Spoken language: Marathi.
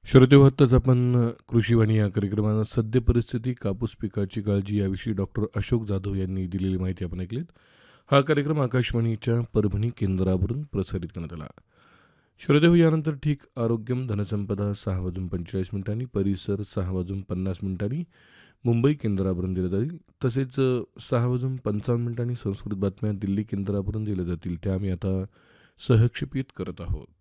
श्रोते हो, आत्ताच आपण कृषीवाणी या कार्यक्रमात सद्य परिस्थिती, कापूस पिकाची काळजी याविषयी डॉक्टर अशोक जाधव यांनी दिलेली माहिती आपण ऐकलीत. हा कार्यक्रम आकाशवाणीच्या परभणी केंद्रावरून प्रसारित करण्यात आला. श्रोते हो, यानंतर ठीक आरोग्यम धनसंपदा 6:45 परिसर 6:50 मुंबई केंद्रावरून दिलं जाईल. तसेच 6:55 संस्कृत बातम्या दिल्ली केंद्रावरून दिल्या जातील. त्या आम्ही आता सहक्षेपित करत आहोत.